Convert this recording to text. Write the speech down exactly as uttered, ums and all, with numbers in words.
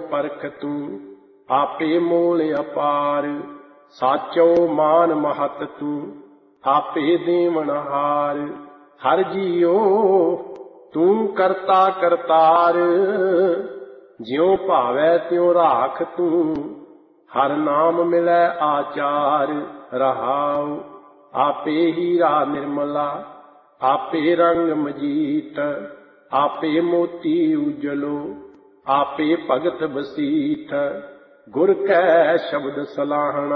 परख तू आपे मोल अपार। साचो मान महत तू आपे देवनहार। हर जियो तू करता करतार। ज्यों भावै त्यों राख तू हर नाम मिलै आचार। रहाओ आपे हीरा निर्मला आपे रंग मजीत। आपे मोती उजलो आपे भगत बसीठ। गुर कै शब्द सलाहना